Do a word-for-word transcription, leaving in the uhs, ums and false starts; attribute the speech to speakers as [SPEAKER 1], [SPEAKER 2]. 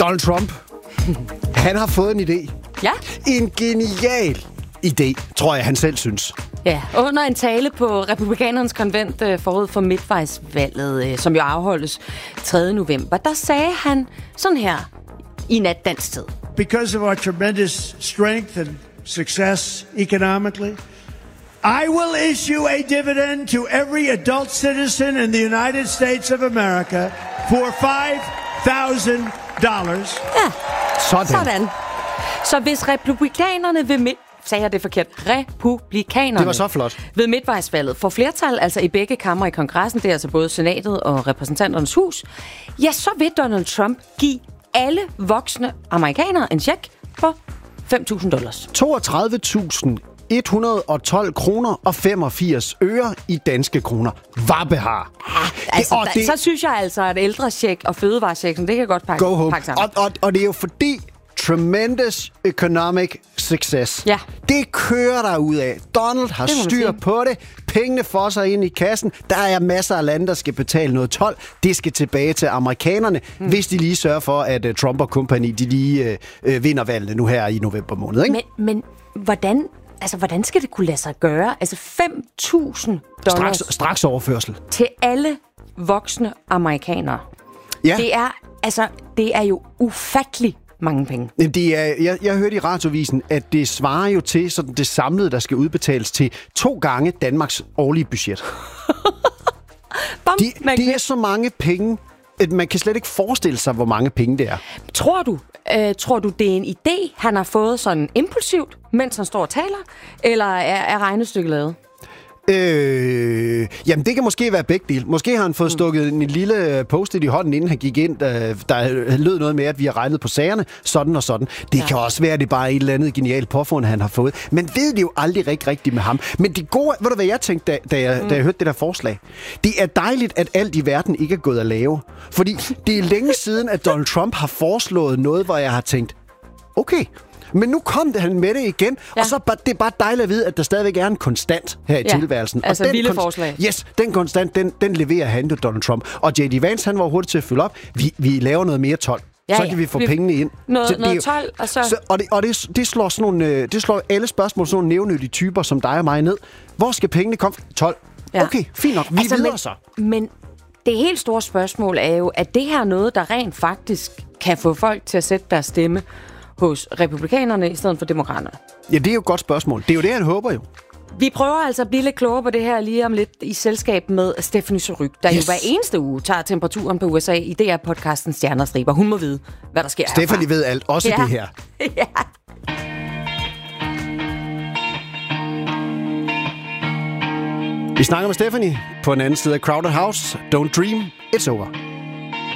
[SPEAKER 1] Donald Trump, han har fået en idé.
[SPEAKER 2] Ja.
[SPEAKER 1] En genial idé, tror jeg, han selv synes.
[SPEAKER 2] Ja, under en tale på Republikanernes konvent øh, forud for midtvejsvalget, øh, som jo afholdes tredje november, der sagde han sådan her i nat dansk tid.
[SPEAKER 3] Because of our tremendous strength and success economically, I will issue a dividend to every adult citizen in the United States of America for five thousand dollars.
[SPEAKER 2] Ja, sådan. sådan. Så hvis republikanerne vil med... Sagde jeg det forkert? Republikanerne.
[SPEAKER 1] Det var så flot.
[SPEAKER 2] Ved midtvejsvalget får flertal, altså i begge kamre i kongressen, det er altså både senatet og repræsentanternes hus, ja, så vil Donald Trump give alle voksne amerikanere en check på fem tusind dollars.
[SPEAKER 1] toogtredive tusind et hundrede og tolv kroner og femogfirs øre i danske kroner. Vabbehar.
[SPEAKER 2] Ja, altså, det, det, så synes jeg altså, at ældrecheck og fødevarechecken, det kan godt pakke,
[SPEAKER 1] go home.
[SPEAKER 2] pakke sammen.
[SPEAKER 1] Og, og, og det er jo fordi tremendous economic success.
[SPEAKER 2] Ja.
[SPEAKER 1] Det kører der ud af. Donald har styr sige. på det. Pengene får sig ind i kassen. Der er masser af lande, der skal betale noget told. Det skal tilbage til amerikanerne, hmm. hvis de lige sørger for, at uh, Trump og company, de lige uh, vinder valget nu her i november måned. Ikke?
[SPEAKER 2] Men, men hvordan... Altså, hvordan skal det kunne lade sig gøre? Altså, fem tusind dollars...
[SPEAKER 1] Straks, straks overførsel.
[SPEAKER 2] Til alle voksne amerikanere.
[SPEAKER 1] Ja.
[SPEAKER 2] Det er, altså, det er jo ufattelig mange penge.
[SPEAKER 1] Det er, jeg, jeg hørte i radiovisen, at det svarer jo til sådan det samlede, der skal udbetales til to gange Danmarks årlige budget.
[SPEAKER 2] Bom,
[SPEAKER 1] det, det er så mange penge, at man kan slet ikke forestille sig, hvor mange penge det er.
[SPEAKER 2] Tror du, øh, tror du det er en idé, han har fået sådan impulsivt, mens han står og taler? Eller er, er regnestykket lavet?
[SPEAKER 1] Øh, jamen, det kan måske være begge dele. Måske har han fået stukket en lille post-it i hånden, inden han gik ind. Der, der lød noget med, at vi har regnet på sagerne, sådan og sådan. Det ja. kan også være, at det bare er et eller andet genialt påfund, han har fået. Men ved det jo aldrig rigtig rigtigt med ham. Men det gode, ved du hvad jeg tænkte, da, da, jeg, mm. da jeg hørte det der forslag? Det er dejligt, at alt i verden ikke er gået at lave. Fordi det er længe siden, at Donald Trump har foreslået noget, hvor jeg har tænkt, okay... Men nu kom det han med det igen, ja. og så det er bare dejligt at vide, at der stadigvæk er en konstant her i ja. tilværelsen.
[SPEAKER 2] Altså
[SPEAKER 1] og den
[SPEAKER 2] vilde
[SPEAKER 1] konst-
[SPEAKER 2] forslag.
[SPEAKER 1] Yes, den konstant, den, den leverer han jo Donald Trump. Og J D Vance, han var hurtigt til at fylde op. Vi, vi laver noget mere told.
[SPEAKER 2] Ja,
[SPEAKER 1] så kan ja. vi få vi, pengene ind.
[SPEAKER 2] Noget,
[SPEAKER 1] så
[SPEAKER 2] noget
[SPEAKER 1] det,
[SPEAKER 2] told, og så...
[SPEAKER 1] så og det, og det, det, slår sådan nogle, det slår alle spørgsmål, sådan nogle nævnyttige typer som dig og mig ned. Hvor skal pengene komme? told. Ja. Okay, fint nok. Vi altså, videre
[SPEAKER 2] men,
[SPEAKER 1] så.
[SPEAKER 2] Men det helt store spørgsmål er jo, at det her noget, der rent faktisk kan få folk til at sætte deres stemme hos republikanerne i stedet for demokraterne?
[SPEAKER 1] Ja, det er jo et godt spørgsmål. Det er jo det, han håber jo.
[SPEAKER 2] Vi prøver altså at blive lidt klogere på det her lige om lidt i selskab med Stephanie Surrugue, der yes. jo hver eneste uge tager temperaturen på U S A i D R-podcasten Stjernestriber. Hun må vide, hvad der sker.
[SPEAKER 1] Stephanie herfra. ved alt, også
[SPEAKER 2] ja.
[SPEAKER 1] det her.
[SPEAKER 2] ja.
[SPEAKER 1] Vi snakker med Stephanie på den anden side af Crowded House. Don't dream, it's over.